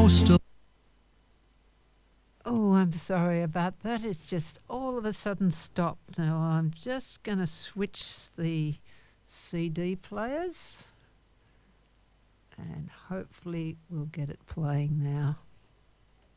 most of. Oh, I'm sorry about that. It's just all of a sudden stopped. Now I'm just going to switch the CD players and hopefully we'll get it playing now.